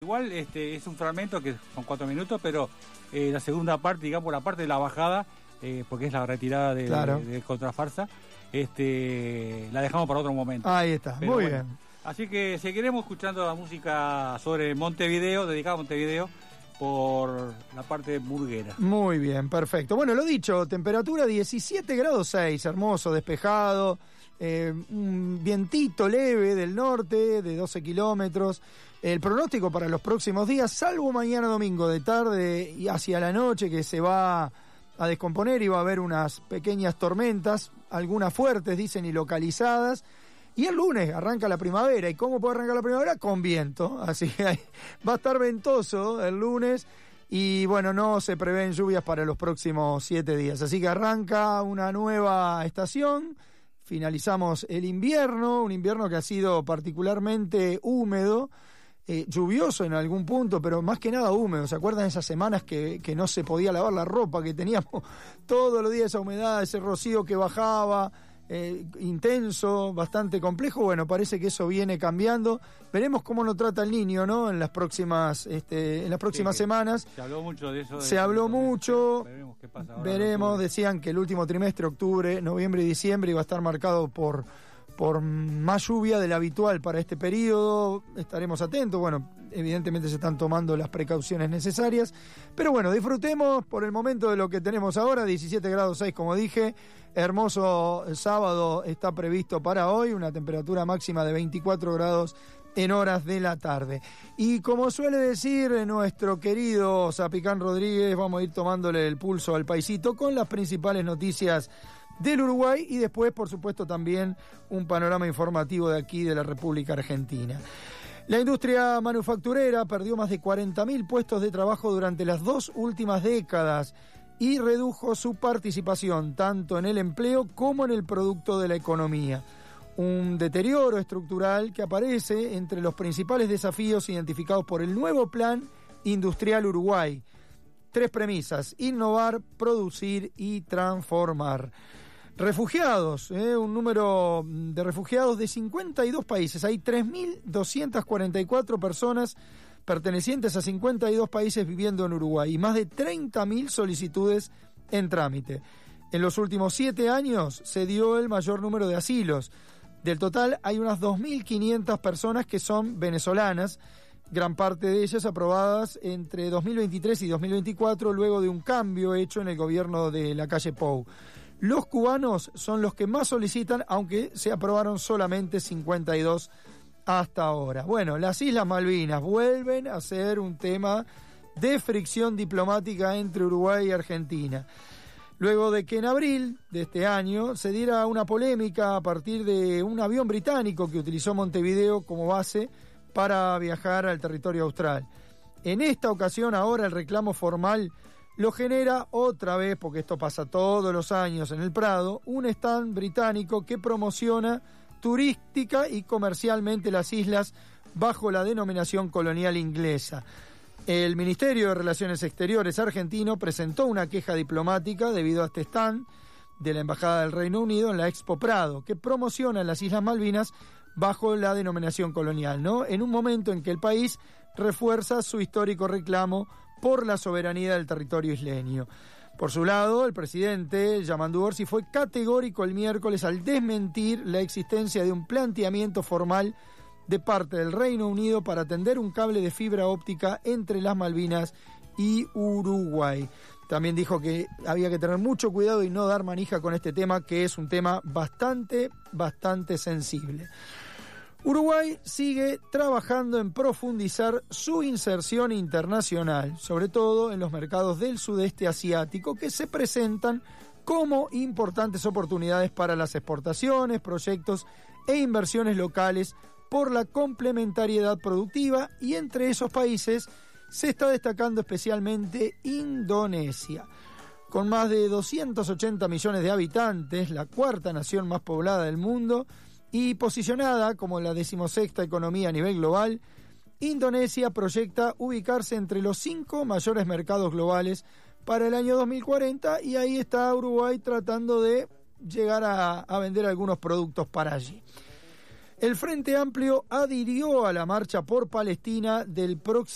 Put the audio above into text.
igual es un fragmento que son 4 minutos, pero la segunda parte, digamos, la parte de la bajada, porque es la retirada de Contrafarsa, la dejamos para otro momento. Ahí está, pero muy bien. Así que seguiremos escuchando la música sobre Montevideo, dedicada a Montevideo, por la parte burguera. Muy bien, perfecto. Bueno, lo dicho, temperatura 17 grados 6, hermoso, despejado, un vientito leve del norte de 12 kilómetros. El pronóstico para los próximos días, salvo mañana domingo de tarde y hacia la noche, que se va a descomponer y va a haber unas pequeñas tormentas, algunas fuertes, dicen, y localizadas. Y el lunes arranca la primavera. ¿Y cómo puede arrancar la primavera? Con viento. Así que va a estar ventoso el lunes. Y bueno, no se prevén lluvias para los próximos 7 días. Así que arranca una nueva estación. Finalizamos el invierno. Un invierno que ha sido particularmente húmedo. Lluvioso en algún punto, pero más que nada húmedo. ¿Se acuerdan esas semanas que no se podía lavar la ropa? Que teníamos todos los días esa humedad, ese rocío que bajaba. Intenso, bastante complejo. Bueno, parece que eso viene cambiando. Veremos cómo nos trata el Niño, ¿no? En las próximas semanas. Se habló mucho de eso. Se habló mucho. Veremos qué pasa ahora. Veremos, decían que el último trimestre, octubre, noviembre y diciembre, iba a estar marcado por más lluvia de la habitual para este periodo. Estaremos atentos. Bueno, evidentemente se están tomando las precauciones necesarias. Pero bueno, disfrutemos por el momento de lo que tenemos ahora. 17 grados 6, como dije. Hermoso sábado está previsto para hoy. Una temperatura máxima de 24 grados en horas de la tarde. Y como suele decir nuestro querido Zapicán Rodríguez, vamos a ir tomándole el pulso al paisito con las principales noticias del Uruguay y después, por supuesto, también un panorama informativo de aquí de la República Argentina. La industria manufacturera perdió más de 40.000 puestos de trabajo durante las 2 últimas décadas y redujo su participación tanto en el empleo como en el producto de la economía. Un deterioro estructural que aparece entre los principales desafíos identificados por el nuevo Plan Industrial Uruguay. 3 premisas: innovar, producir y transformar. Refugiados, un número de refugiados de 52 países. Hay 3.244 personas pertenecientes a 52 países viviendo en Uruguay y más de 30.000 solicitudes en trámite. En los últimos 7 años se dio el mayor número de asilos. Del total hay unas 2.500 personas que son venezolanas, gran parte de ellas aprobadas entre 2023 y 2024, luego de un cambio hecho en el gobierno de Lacalle Pou. Los cubanos son los que más solicitan, aunque se aprobaron solamente 52 hasta ahora. Bueno, las Islas Malvinas vuelven a ser un tema de fricción diplomática entre Uruguay y Argentina. Luego de que en abril de este año se diera una polémica a partir de un avión británico que utilizó Montevideo como base para viajar al territorio austral. En esta ocasión, ahora el reclamo formal lo genera otra vez, porque esto pasa todos los años en el Prado, un stand británico que promociona turística y comercialmente las islas bajo la denominación colonial inglesa. El Ministerio de Relaciones Exteriores argentino presentó una queja diplomática debido a este stand de la Embajada del Reino Unido en la Expo Prado, que promociona las Islas Malvinas bajo la denominación colonial, ¿no? En un momento en que el país refuerza su histórico reclamo por la soberanía del territorio isleño. Por su lado, el presidente Yamandu Orsi fue categórico el miércoles al desmentir la existencia de un planteamiento formal de parte del Reino Unido para tender un cable de fibra óptica entre las Malvinas y Uruguay. También dijo que había que tener mucho cuidado y no dar manija con este tema, que es un tema bastante sensible. Uruguay sigue trabajando en profundizar su inserción internacional, sobre todo en los mercados del sudeste asiático, que se presentan como importantes oportunidades para las exportaciones, proyectos e inversiones locales por la complementariedad productiva, y entre esos países se está destacando especialmente Indonesia. Con más de 280 millones de habitantes, la 4ª nación más poblada del mundo, y posicionada como la 16ª economía a nivel global, Indonesia proyecta ubicarse entre los 5 mayores mercados globales para el año 2040, y ahí está Uruguay tratando de llegar a vender algunos productos para allí. El Frente Amplio adhirió a la marcha por Palestina del próximo